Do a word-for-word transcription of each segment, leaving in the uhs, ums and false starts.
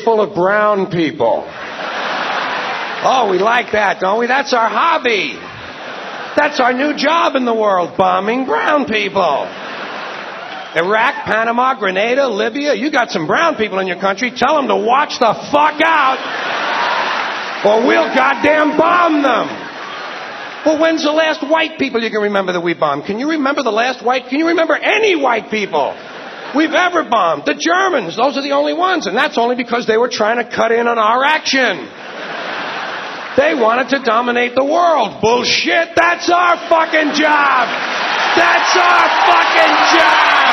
full of brown people. Oh, we like that, don't we? That's our hobby. That's our new job in the world, bombing brown people. Iraq, Panama, Grenada, Libya, you got some brown people in your country. Tell them to watch the fuck out, or we'll goddamn bomb them. Well, when's the last white people you can remember that we bombed? Can you remember the last white? Can you remember any white people we've ever bombed? The Germans, those are the only ones, and that's only because they were trying to cut in on our action. They wanted to dominate the world. Bullshit, that's our fucking job. That's our fucking job.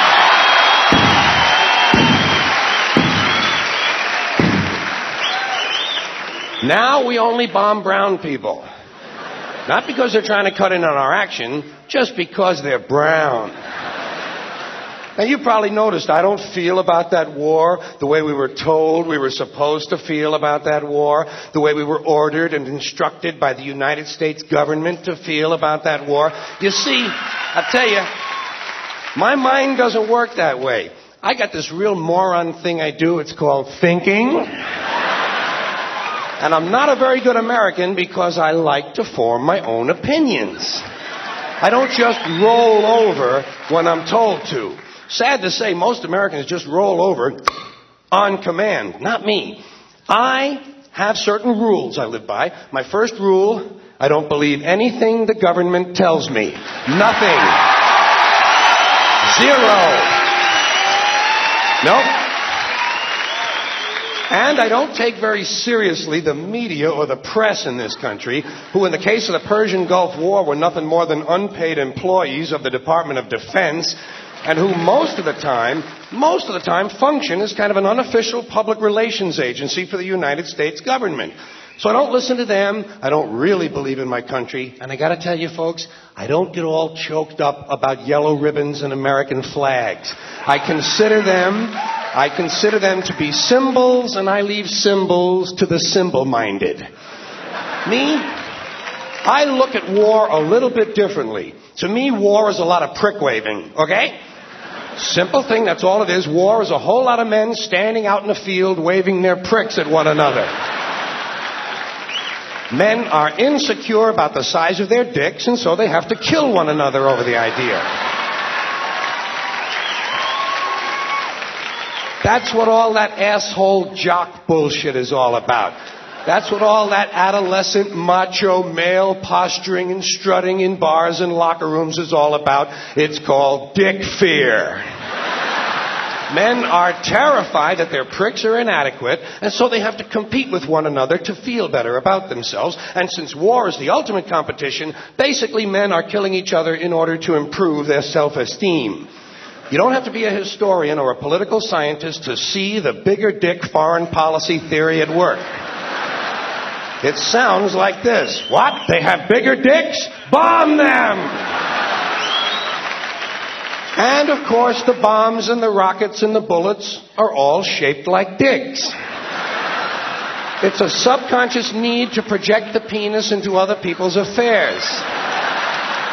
Now we only bomb brown people. Not because they're trying to cut in on our action, just because they're brown. Now, you probably noticed I don't feel about that war the way we were told we were supposed to feel about that war, the way we were ordered and instructed by the United States government to feel about that war. You see, I tell you, my mind doesn't work that way. I got this real moron thing I do. It's called thinking. And I'm not a very good American because I like to form my own opinions. I don't just roll over when I'm told to. Sad to say, most Americans just roll over on command. Not me. I have certain rules I live by. My first rule, I don't believe anything the government tells me. Nothing. Zero. Nope. And I don't take very seriously the media or the press in this country, who in the case of the Persian Gulf War were nothing more than unpaid employees of the Department of Defense, and who most of the time, most of the time function as kind of an unofficial public relations agency for the United States government. So I don't listen to them. I don't really believe in my country. And I got to tell you, folks, I don't get all choked up about yellow ribbons and American flags. I consider them, I consider them to be symbols, and I leave symbols to the symbol-minded. Me, I look at war a little bit differently. To me, war is a lot of prick-waving, okay? Simple thing, that's all it is. War is a whole lot of men standing out in the field waving their pricks at one another. Men are insecure about the size of their dicks, and so they have to kill one another over the idea. That's what all that asshole jock bullshit is all about. That's what all that adolescent macho male posturing and strutting in bars and locker rooms is all about. It's called dick fear. Men are terrified that their pricks are inadequate, and so they have to compete with one another to feel better about themselves. And since war is the ultimate competition, basically men are killing each other in order to improve their self-esteem. You don't have to be a historian or a political scientist to see the bigger dick foreign policy theory at work. It sounds like this. What? They have bigger dicks? Bomb them! And, of course, the bombs and the rockets and the bullets are all shaped like dicks. It's a subconscious need to project the penis into other people's affairs.